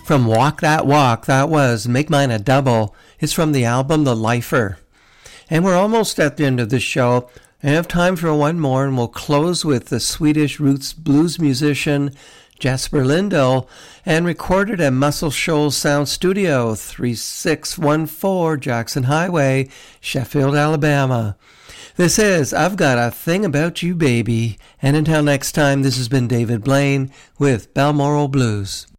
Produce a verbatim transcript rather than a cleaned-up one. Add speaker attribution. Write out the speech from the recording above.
Speaker 1: From Walk That Walk, that was Make Mine a Double. It's from the album The Lifer. And we're almost at the end of the show. I have time for one more, and we'll close with the Swedish roots blues musician Jasper Lindell, and recorded at Muscle Shoals Sound Studio, thirty-six fourteen Jackson Highway, Sheffield, Alabama. This is I've Got a Thing About You, Baby. And until next time, this has been David Blaine with Balmoral Blues.